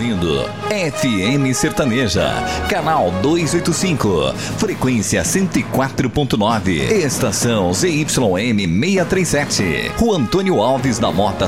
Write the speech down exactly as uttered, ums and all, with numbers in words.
ouvindo F M Sertaneja, canal duzentos e oitenta e cinco, frequência cento e quatro ponto nove, estação Z Y M seiscentos e trinta e sete, Rua Antônio Alves da Mota